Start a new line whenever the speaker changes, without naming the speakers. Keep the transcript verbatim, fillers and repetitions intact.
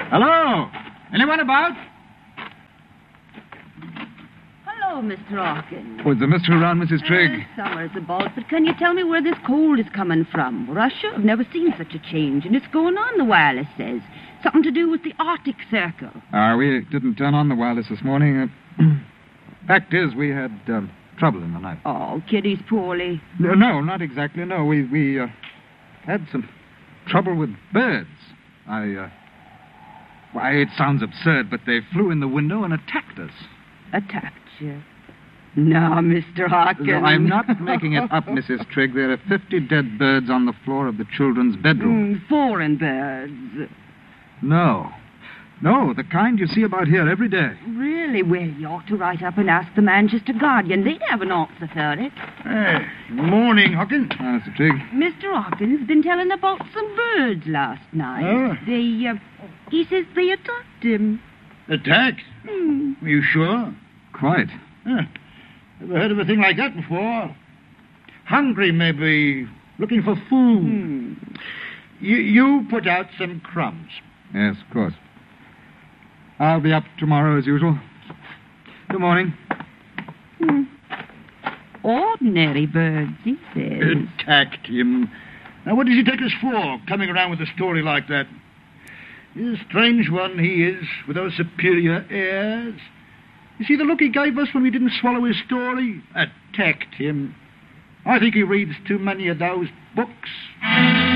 Hello? Anyone about?
Hello, Mister Hawkins.
Was the mister around, Missus Trigg?
Uh, summer's about, but can you tell me where this cold is coming from? Russia? I've never seen such a change, and it's going on, the wireless says. Something to do with the Arctic Circle.
Ah, we didn't turn on the wireless this morning. Uh, fact is, we had um, trouble in the night.
Oh, Kitty's poorly.
No, no, not exactly. No, we we uh, had some trouble with birds. I, uh, why, it sounds absurd, but they flew in the window and attacked us.
Attacked you? No, Mister Hawkins.
No, I'm not making it up, Missus Trigg. There are fifty dead birds on the floor of the children's bedroom.
Mm, foreign birds.
No. No, the kind you see about here every day.
Really? Well, you ought to write up and ask the Manchester Guardian. They'd have an answer for it.
Hey, morning, Hawkins.
Ah, Mister Trigg.
Mister Hawkins been telling about some birds last night.
Oh?
They, uh, he says they attacked him.
Attacked?
Hmm.
Are you sure?
Quite.
Huh. Never heard of a thing like that before. Hungry, maybe. Looking for food.
Hmm.
You, you put out some crumbs.
Yes, of course. I'll be up tomorrow as usual. Good morning.
Hmm. Ordinary birds, he says.
Attacked him. Now, what does he take us for, coming around with a story like that? He's a strange one, he is, with those superior airs. You see the look he gave us when we didn't swallow his story? Attacked him. I think he reads too many of those books.